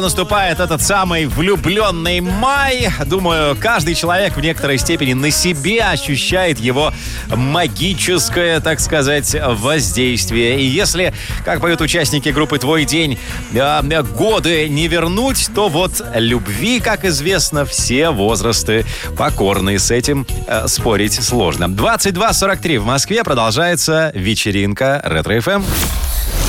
Наступает этот самый влюбленный май. Думаю, каждый человек в некоторой степени на себе ощущает его магическое, так сказать, воздействие. И если, как поют участники группы «Твой день», годы не вернуть, то вот любви, как известно, все возрасты покорны. С этим спорить сложно. 22:43 в Москве продолжается вечеринка Ретро-ФМ.